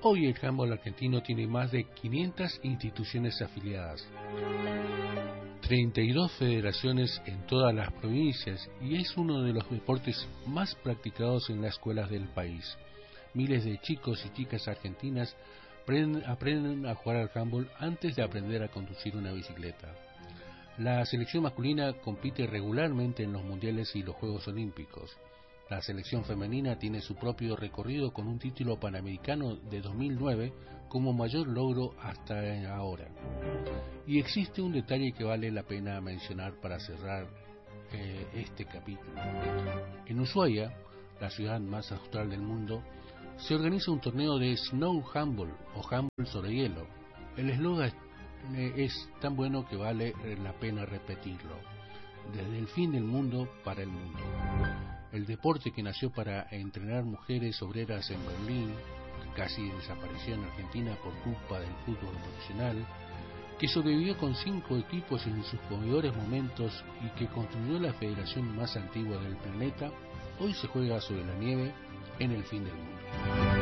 Hoy el handball argentino tiene más de 500 instituciones afiliadas, 32 federaciones en todas las provincias y es uno de los deportes más practicados en las escuelas del país. Miles de chicos y chicas argentinas aprenden a jugar al handball antes de aprender a conducir una bicicleta. La selección masculina compite regularmente en los mundiales y los Juegos Olímpicos. La selección femenina tiene su propio recorrido con un título panamericano de 2009 como mayor logro hasta ahora. Y existe un detalle que vale la pena mencionar para cerrar este capítulo. En Ushuaia, la ciudad más austral del mundo, se organiza un torneo de Snow Handball o handball sobre hielo. El eslogan es tan bueno que vale la pena repetirlo. Desde el fin del mundo para el mundo. El deporte que nació para entrenar mujeres obreras en Berlín, que casi desapareció en Argentina por culpa del fútbol profesional, que sobrevivió con 5 equipos en sus peores momentos y que construyó la federación más antigua del planeta, hoy se juega sobre la nieve en el fin del mundo.